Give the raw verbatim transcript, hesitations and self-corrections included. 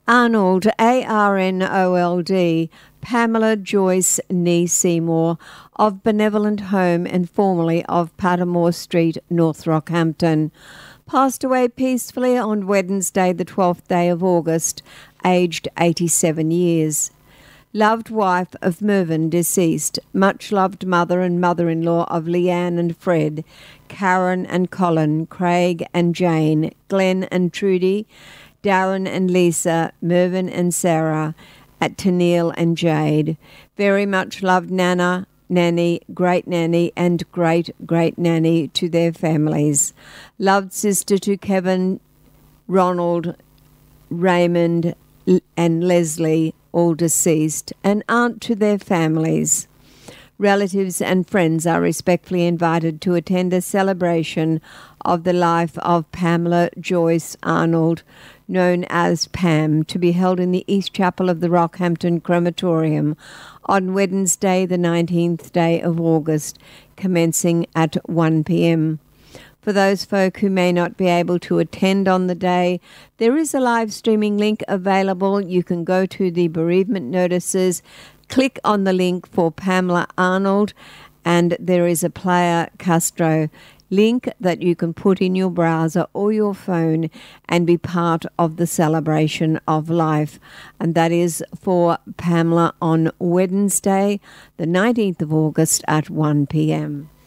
Arnold, A R N O L D, Pamela Joyce Nee Seymour, of Benevolent Home and formerly of Pattermore Street, North Rockhampton, passed away peacefully on Wednesday, the twelfth day of August, aged eighty-seven years. Loved wife of Mervyn, deceased. Much loved mother and mother-in-law of Leanne and Fred, Karen and Colin, Craig and Jane, Glenn and Trudy, Darren and Lisa, Mervyn and Sarah, at Tennille and Jade. Very much loved Nana, Nanny, Great Nanny and Great Great Nanny to their families. Loved sister to Kevin, Ronald, Raymond and Leslie, all deceased, and aunt to their families. Relatives and friends are respectfully invited to attend a celebration of the life of Pamela Joyce Arnold, known as Pam, to be held in the East Chapel of the Rockhampton Crematorium on Wednesday, the nineteenth day of August, commencing at one p.m. For those folk who may not be able to attend on the day, there is a live streaming link available. You can go to the bereavement notices, click on the link for Pamela Arnold, and there is a Player Castro link that you can put in your browser or your phone and be part of the celebration of life. And that is for Pamela on Wednesday, the nineteenth of August at one p.m.